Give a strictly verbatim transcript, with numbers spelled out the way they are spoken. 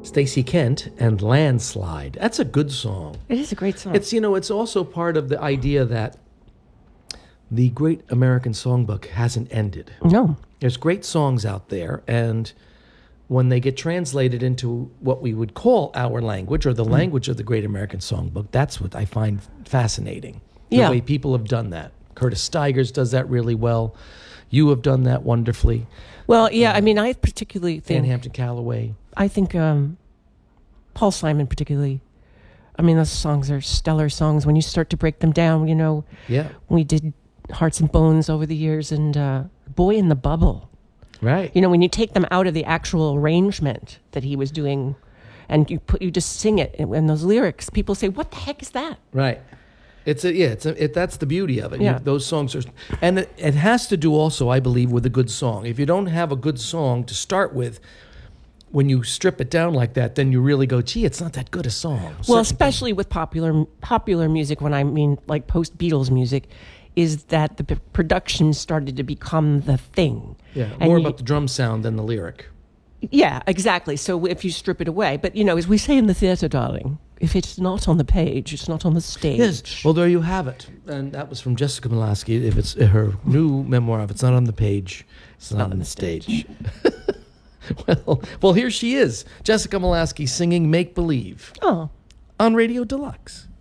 Stacey Kent and Landslide. That's a good song. It is a great song. It's, you know, it's also part of the idea that the Great American Songbook hasn't ended. No. There's great songs out there, and when they get translated into what we would call our language or the Mm. language of the Great American Songbook, that's what I find fascinating. The Yeah. way people have done that. Curtis Stigers does that really well. You have done that wonderfully. Well, yeah, I mean, I particularly Van think, Hampton Callaway. I think um, Paul Simon particularly, I mean, those songs are stellar songs. When you start to break them down, you know, Yeah. we did Hearts and Bones over the years, and uh, Boy in the Bubble. Right. You know, when you take them out of the actual arrangement that he was doing, and you put you just sing it, and, and those lyrics, people say, "What the heck is that?" Right. It's a, yeah, it's a, it, that's the beauty of it. Yeah. You, those songs are, and it, it has to do also, I believe, with a good song. If you don't have a good song to start with, when you strip it down like that, then you really go, gee, it's not that good a song. Well, Certain especially with popular popular music, when I mean like post Beatles music, is that the p- production started to become the thing. Yeah, And more you- about the drum sound than the lyric. Yeah, exactly. So if you strip it away, but you know, as we say in the theater, darling, if it's not on the page, it's not on the stage. Yes. Well, there you have it. And that was from Jessica Milasky. If it's her new memoir, if it's not on the page, it's not, on the stage. well, well, here she is, Jessica Milasky singing "Make Believe" Oh. on Radio Deluxe.